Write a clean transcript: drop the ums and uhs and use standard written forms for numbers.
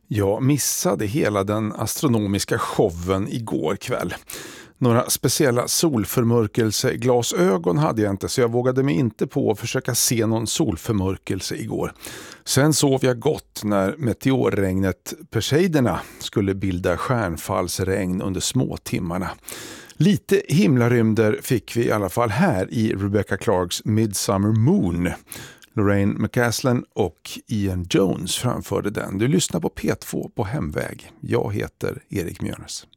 Jag missade hela den astronomiska showen igår kväll. Några speciella solförmörkelseglasögon hade jag inte, så jag vågade mig inte på att försöka se någon solförmörkelse igår. Sen sov jag gott när meteorregnet Perseiderna skulle bilda stjärnfallsregn under småtimmarna. Lite himlarymder fick vi i alla fall här i Rebecca Clarks Midsummer Moon. Lorraine McCaslin och Ian Jones framförde den. Du lyssnar på P2 på hemväg. Jag heter Erik Mjörnes.